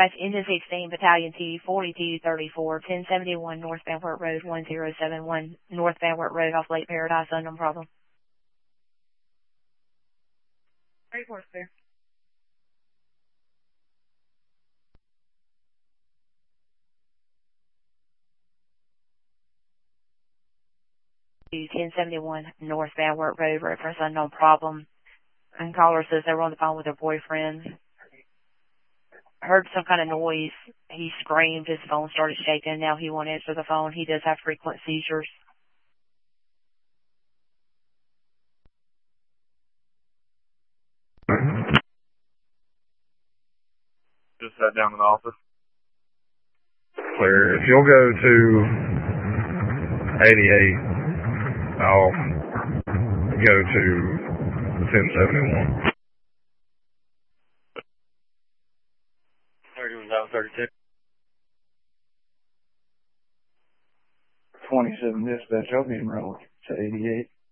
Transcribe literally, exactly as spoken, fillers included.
Dispatch Engine sixteen, Battalion T, forty-two thirty-four, ten seventy-one North Banworth Road, one zero seven one North Banworth Road off Lake Paradise, unknown problem. Three four clear. ten seventy-one North Banworth Road, reference unknown problem. And caller says they were on the phone with their boyfriend. Heard some kind of noise. He screamed. His phone started shaking. Now he won't answer the phone. He does have frequent seizures. Just sat down in the office. Clear. If you'll go to eighty-eight, I'll go to ten seventy-one. thirty-one thousand thirty-two. twenty-seven dispatch, I'll be enrolled to eighty-eight.